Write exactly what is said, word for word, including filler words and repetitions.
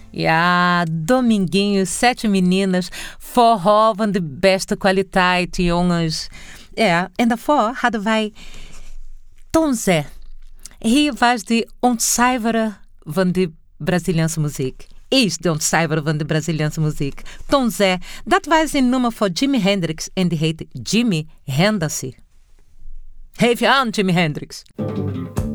Ja, Dominguinho, Sete Meninas, forró van de beste kwaliteit, jongens. Ja, en daarvoor hadden wij Tom Zé. Hij was de ontcijferen van de Braziliaanse muziek. Is de ontcijferen van de Braziliaanse muziek. Tom Zé, dat was een nummer voor Jimi Hendrix en die heette Jimi Hendrix. Geef je aan, Jimi Hendrix.